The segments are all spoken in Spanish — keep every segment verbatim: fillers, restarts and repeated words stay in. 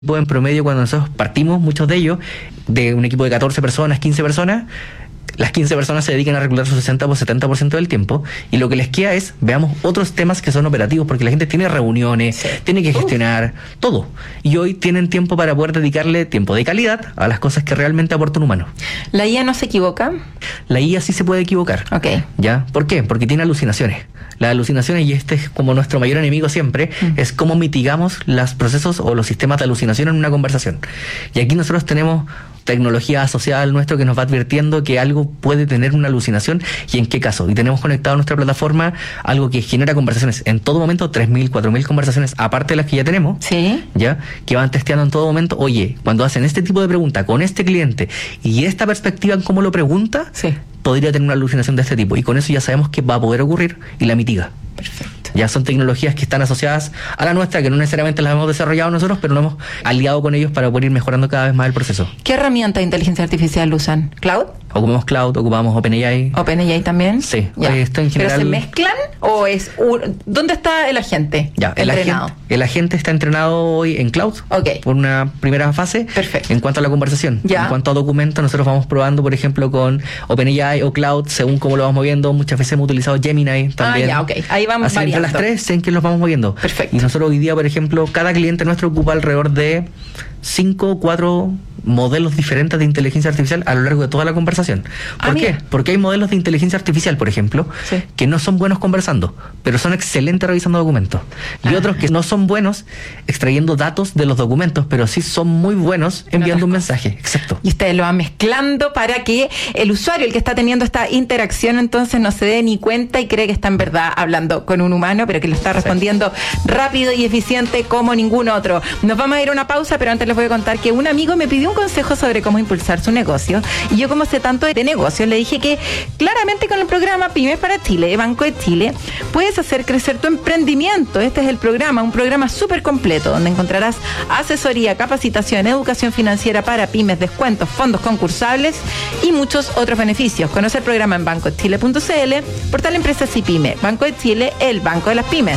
En promedio, cuando nosotros partimos, muchos de ellos, de un equipo de catorce personas, quince personas, las quince personas se dedican a reclutar su sesenta o setenta por ciento del tiempo, y lo que les queda es, veamos otros temas que son operativos, porque la gente tiene reuniones, sí. tiene que gestionar uh. todo, y hoy tienen tiempo para poder dedicarle tiempo de calidad a las cosas que realmente aporta un humano. ¿La I A no se equivoca? La I A sí se puede equivocar. Ok. ¿Ya? ¿Por qué? Porque tiene alucinaciones. Las alucinaciones, y este es como nuestro mayor enemigo siempre, mm. es cómo mitigamos los procesos o los sistemas de alucinación en una conversación. Y aquí nosotros tenemos tecnología asociada al nuestro que nos va advirtiendo que algo puede tener una alucinación y en qué caso. Y tenemos conectado a nuestra plataforma algo que genera conversaciones en todo momento, tres mil, cuatro mil conversaciones, aparte de las que ya tenemos, ¿sí? ¿Ya? Que van testeando en todo momento. Oye, cuando hacen este tipo de pregunta con este cliente y esta perspectiva en cómo lo pregunta, sí. podría tener una alucinación de este tipo. Y con eso ya sabemos que va a poder ocurrir y la mitiga. Perfecto. Ya son tecnologías que están asociadas a la nuestra, que no necesariamente las hemos desarrollado nosotros, pero nos hemos aliado con ellos para poder ir mejorando cada vez más el proceso. ¿Qué herramienta de inteligencia artificial usan? ¿Cloud? Ocupamos Cloud, ocupamos OpenAI. ¿OpenAI también? Sí. Eh, esto en general... ¿Pero se mezclan o es... Un... ¿Dónde está el agente ya, el entrenado? Agente, el agente está entrenado hoy en Cloud, okay. por una primera fase. Perfecto. En cuanto a la conversación. Ya. En cuanto a documentos, nosotros vamos probando, por ejemplo, con OpenAI o Cloud, según cómo lo vamos moviendo. Muchas veces hemos utilizado Gemini también. Ah, ya, ok. Ahí vamos Así variando. entre las tres, en que los vamos moviendo. Perfecto. Y nosotros hoy día, por ejemplo, cada cliente nuestro ocupa alrededor de cinco o cuatro modelos diferentes de inteligencia artificial a lo largo de toda la conversación. ¿Por ah, qué? mira. Porque hay modelos de inteligencia artificial, por ejemplo, sí. que no son buenos conversando, pero son excelentes revisando documentos. Y ah. otros que no son buenos extrayendo datos de los documentos, pero sí son muy buenos enviando un mensaje. Exacto. Y ustedes lo van mezclando para que el usuario, el que está teniendo esta interacción, entonces no se dé ni cuenta y cree que está en verdad hablando con un humano, pero que le está respondiendo rápido y eficiente como ningún otro. Nos vamos a ir a una pausa, pero antes les voy a contar que un amigo me pidió un consejo sobre cómo impulsar su negocio, y yo, como sé tanto de negocios, le dije que claramente con el programa Pymes para Chile, Banco de Chile, puedes hacer crecer tu emprendimiento. Este es el programa, un programa súper completo, donde encontrarás asesoría, capacitación, educación financiera para pymes, descuentos, fondos concursables y muchos otros beneficios. Conoce el programa en banco de chile punto c l, portal Empresas y Pyme. Banco de Chile, el banco de las pymes.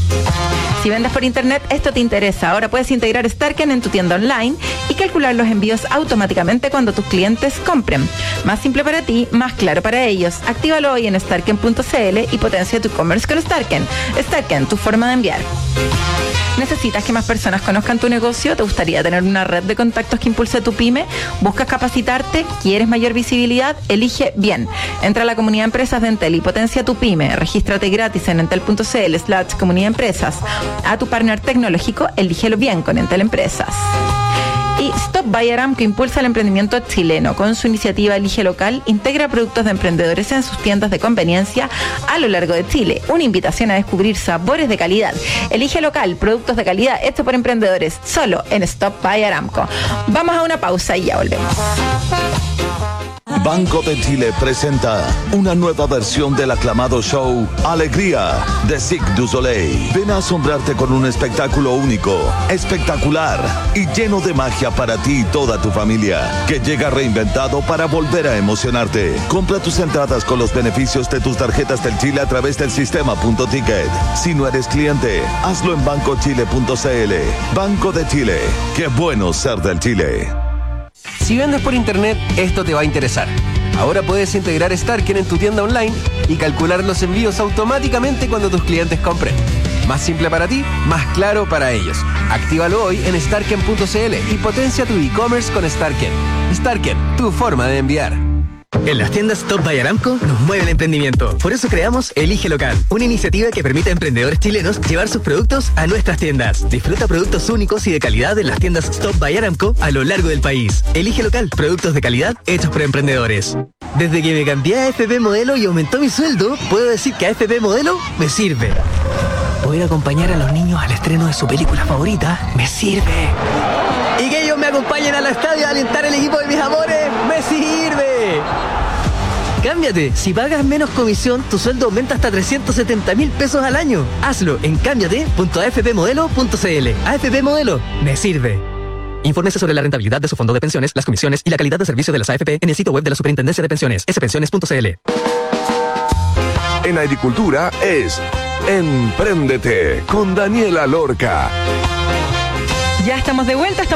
Si vendes por internet, esto te interesa. Ahora puedes integrar Starken en tu tienda online y calcular los envíos automáticamente cuando tus clientes compren. Más simple para ti, más claro para ellos. Actívalo hoy en starken punto c l y potencia tu e-commerce con Starken. Starken, tu forma de enviar. ¿Necesitas que más personas conozcan tu negocio? ¿Te gustaría tener una red de contactos que impulse tu pyme? ¿Buscas capacitarte? ¿Quieres mayor visibilidad? Elige bien. Entra a la comunidad de empresas de Entel y potencia tu pyme. Regístrate gratis en entel punto c l slash comunidad empresas. A tu partner tecnológico, elígelo bien con Entel Empresas. Y Stop by Aramco impulsa el emprendimiento chileno. Con su iniciativa Elige Local, integra productos de emprendedores en sus tiendas de conveniencia a lo largo de Chile. Una invitación a descubrir sabores de calidad. Elige Local, productos de calidad hechos por emprendedores, solo en Stop by Aramco. Vamos a una pausa y ya volvemos. Banco de Chile presenta una nueva versión del aclamado show Alegría de Cirque du Soleil. Ven a asombrarte con un espectáculo único, espectacular y lleno de magia para ti y toda tu familia, que llega reinventado para volver a emocionarte. Compra tus entradas con los beneficios de tus tarjetas del Chile a través del sistema Punto Ticket. Si no eres cliente, hazlo en banco chile punto c l. Banco de Chile. Qué bueno ser del Chile. Si vendes por internet, esto te va a interesar. Ahora puedes integrar Starken en tu tienda online y calcular los envíos automáticamente cuando tus clientes compren. Más simple para ti, más claro para ellos. Actívalo hoy en starken punto c l y potencia tu e-commerce con Starken. Starken, tu forma de enviar. En las tiendas Stop by Aramco nos mueve el emprendimiento. Por eso creamos Elige Local, una iniciativa que permite a emprendedores chilenos llevar sus productos a nuestras tiendas. Disfruta productos únicos y de calidad en las tiendas Stop by Aramco a lo largo del país. Elige Local, productos de calidad hechos por emprendedores. Desde que me cambié a A F P Modelo y aumentó mi sueldo, puedo decir que A F P Modelo me sirve. Poder acompañar a los niños al estreno de su película favorita me sirve. Y que ellos me acompañen al estadio a alentar el equipo de mis amores me sirve. Cámbiate. Si pagas menos comisión, tu sueldo aumenta hasta trescientos setenta mil pesos al año. Hazlo en cámbiate punto a f p modelo punto c l. A F P Modelo me sirve. Infórmese sobre la rentabilidad de su fondo de pensiones, las comisiones y la calidad de servicio de las A F P en el sitio web de la Superintendencia de Pensiones, s pensiones punto c l. En agricultura es Empréndete con Daniela Lorca. Ya estamos de vuelta.